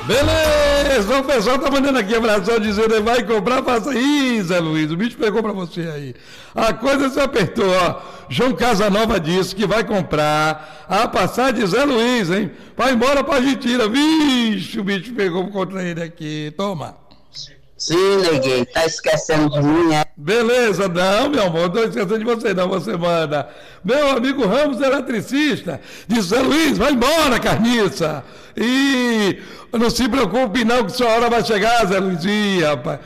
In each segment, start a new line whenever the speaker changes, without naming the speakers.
Beleza, o pessoal tá mandando aqui abração dizendo vai comprar, faça. Ih, Zé Luiz, o bicho pegou pra você aí. A coisa se apertou, ó. João Casanova disse que vai comprar a passagem de Zé Luiz, hein? Vai embora pra Argentina. Vixe, o bicho pegou contra ele aqui. Toma.
Sim, neguinho, tá esquecendo de mim, é?
Beleza, não, meu amor, não estou esquecendo de você, não, você manda. Meu amigo Ramos, eletricista, diz, Zé Luiz, vai embora, carniça. E não se preocupe não, que sua hora vai chegar, Zé Luiz. Ih, rapaz,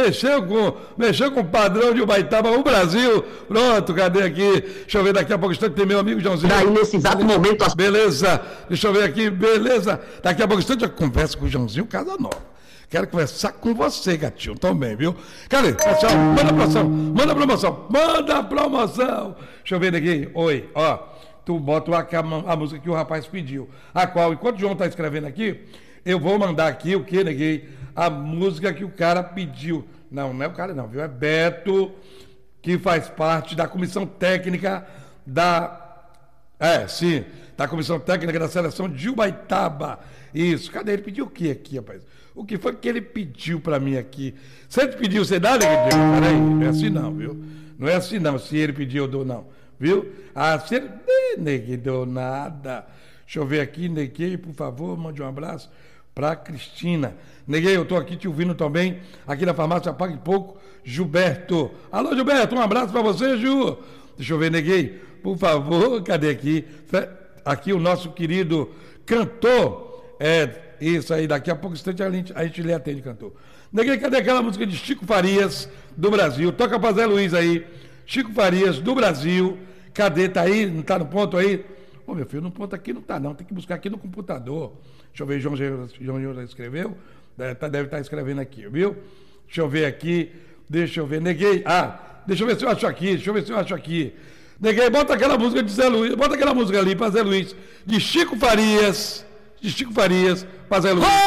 mexeu com o padrão de Ubaitaba, o Brasil. Pronto, cadê aqui? Deixa eu ver daqui a pouco, tem meu amigo Joãozinho.
Daí, nesse exato momento...
Beleza, deixa eu ver aqui, beleza. Daqui a pouco eu converso com o Joãozinho Casanova. Quero conversar com você, gatinho, também, viu? Cadê? Pessoal, manda promoção. Deixa eu ver aqui. Oi, ó. Tu bota a música que o rapaz pediu. A qual, enquanto o João tá escrevendo aqui, eu vou mandar aqui o que, neguei? A música que o cara pediu. Não é o cara não, viu? É Beto, que faz parte da comissão técnica da... da comissão técnica da seleção de Ubaitaba. Isso. Cadê? Ele pediu o que aqui, rapaz? O que foi que ele pediu pra mim aqui? Se ele pediu, você dá, Neguinho? Peraí, não é assim não, viu? Não é assim não, se ele pediu, eu dou não, viu? Ah, se ele... Neguinho, deu nada. Deixa eu ver aqui, Neguinho, por favor, mande um abraço pra Cristina. Neguinho, eu tô aqui te ouvindo também, aqui na farmácia Pague Pouco, Gilberto. Alô, Gilberto, um abraço pra você, Ju. Deixa eu ver, Neguinho, por favor, cadê aqui? Aqui o nosso querido cantor, isso aí, daqui a pouco instante a gente lhe atende, cantor. Neguinho, cadê aquela música de Chico Farias, do Brasil? Toca pra Zé Luiz aí. Chico Farias, do Brasil. Cadê? Tá aí? Não tá no ponto aí? Ô, meu filho, no ponto aqui não tá, não. Tem que buscar aqui no computador. Deixa eu ver, João já escreveu? Deve estar escrevendo aqui, viu? Deixa eu ver aqui. Deixa eu ver. Neguinho. Deixa eu ver se eu acho aqui. Neguinho, bota aquela música de Zé Luiz. Bota aquela música ali pra Zé Luiz. De Chico Farias, pra Zé Luiz.